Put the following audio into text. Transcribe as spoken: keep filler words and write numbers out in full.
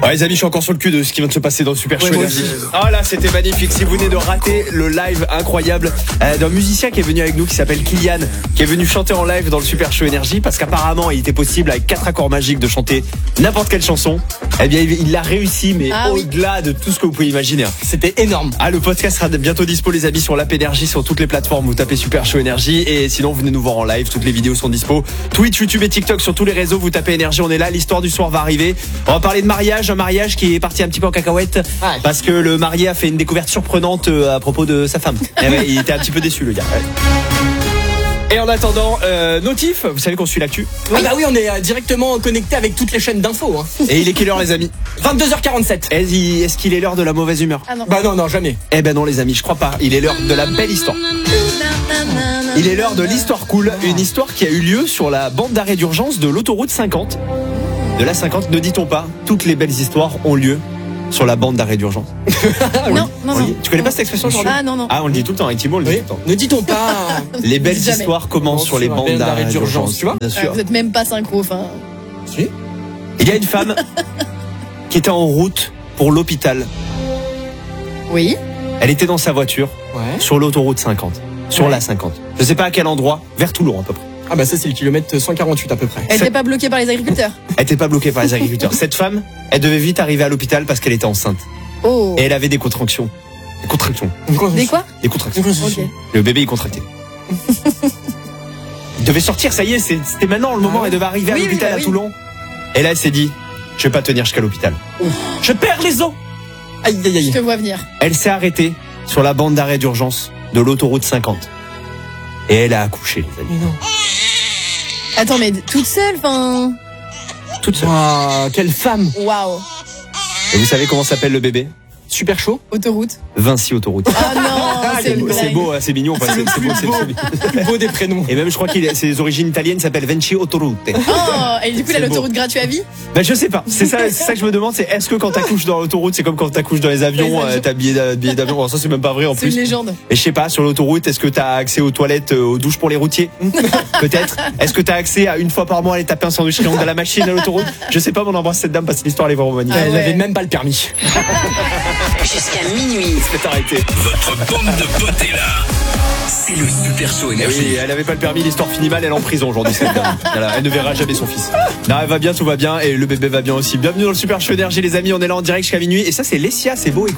Ouais les amis, je suis encore sur le cul de ce qui vient de se passer dans le Super Show ouais, Énergie. Ah là, c'était magnifique. Si vous venez de rater le live incroyable euh, d'un musicien qui est venu avec nous, qui s'appelle Kylian, qui est venu chanter en live dans le Super Show Énergie, parce qu'apparemment il était possible avec quatre accords magiques de chanter n'importe quelle chanson. Eh bien il l'a réussi, mais ah, au-delà oui. de tout ce que vous pouvez imaginer. C'était énorme. Ah, le podcast sera bientôt dispo les amis sur l'app Énergie, sur toutes les plateformes. Vous tapez Super Show Énergie, et sinon venez nous voir en live. Toutes les vidéos sont dispo. Twitch, YouTube et TikTok, sur tous les réseaux. Vous tapez Énergie, on est là. L'histoire du soir va arriver. On va parler de mariage, un mariage qui est parti un petit peu en cacahuète, ouais. Parce que le marié a fait une découverte surprenante à propos de sa femme. Eh ben, il était un petit peu déçu le gars. Ouais. Et en attendant, euh, Notif, vous savez qu'on suit l'actu. Oui. Ah bah oui, on est euh, directement connecté avec toutes les chaînes d'infos. Hein. Et il est quelle heure les amis? vingt-deux heures quarante-sept. Est-ce qu'il est l'heure de la mauvaise humeur? Ah non. Bah non, non, jamais. Eh ben non les amis, je crois pas. Il est l'heure de la belle histoire. Il est l'heure de l'histoire cool. Une histoire qui a eu lieu sur la bande d'arrêt d'urgence de l'autoroute cinquante. De la cinquante, ne dit-on pas, toutes les belles histoires ont lieu sur la bande d'arrêt d'urgence. Non, non, non. Tu connais pas cette expression, Jean-Luc? Ah non, non. Ah, on le dit tout le temps, avec Thibault, on le dit Oui. tout le temps. Ne dit-on pas Les belles Jamais. histoires commencent sur les Sur la bandes bande d'arrêt d'arrêt d'urgence, d'urgence, tu vois? Bien sûr. Vous êtes même pas synchro, enfin. Si. Il y a une femme qui était en route pour l'hôpital. Oui. Elle était dans sa voiture, Ouais. sur l'autoroute cinquante. Sur Ouais. la cinquante. Je sais pas à quel endroit, vers Toulon à peu près. Ah bah ça c'est le kilomètre cent quarante-huit à peu près. Elle n'était pas bloquée par les agriculteurs. Elle était pas bloquée par les agriculteurs. Cette femme, elle devait vite arriver à l'hôpital parce qu'elle était enceinte. Oh. Et elle avait des contractions. Des contractions. Des quoi? Des contractions. Ok. Le bébé, il contractait. Il devait sortir, ça y est, c'est- c'était maintenant le moment, Ah elle devait arriver à oui, l'hôpital oui, à oui. Toulon. Et là, elle s'est dit, je vais pas tenir jusqu'à l'hôpital. Je perds les os. Aïe aïe Je aïe. te vois venir. Elle s'est arrêtée sur la bande d'arrêt d'urgence de l'autoroute cinquante. Et elle a accouché, les amis. Mais non. Attends, mais toute seule, enfin. Toute seule. Waouh, quelle femme. Waouh. Et vous savez comment s'appelle le bébé? Super chaud. Autoroute. Vinci Autoroute. Ah non, c'est une C'est blague. beau, hein, c'est mignon. enfin, c'est- c'est beau, c'est- c'est- Plus beau des prénoms. Et même, je crois qu'il a- ses origines italiennes s'appellent Vinci Autoroute. Oh, et du coup, il a C'est l'autoroute gratuite à vie. Ben je sais pas, c'est ça, c'est ça que je me demande, c'est est-ce que quand t'accouches dans l'autoroute, c'est comme quand t'accouches dans les avions, Les avions. euh, t'as billet d'a- billet d'avion, bon, ça c'est même pas vrai en C'est une plus. légende. Et je sais pas, sur l'autoroute, est-ce que t'as accès aux toilettes, euh, aux douches pour les routiers? Peut-être. Est-ce que t'as accès à une fois par mois aller taper un sandwich triangle à la machine à l'autoroute? Je sais pas, mais on embrasse cette dame parce que l'histoire elle est vraiment magnifique. Ah Elle ouais. avait même pas le permis. Jusqu'à minuit. C'est arrêté. Votre bande de potes est là. C'est le Super Show Et Énergie. oui, elle avait pas le permis, l'histoire finit mal, elle est en prison aujourd'hui cette dame. Voilà, elle ne verra jamais son fils. Non, elle va bien, tout va bien et le bébé va bien aussi. Bienvenue dans le Super Show Énergie les amis, on est là en direct jusqu'à minuit et ça c'est Lessia, c'est beau.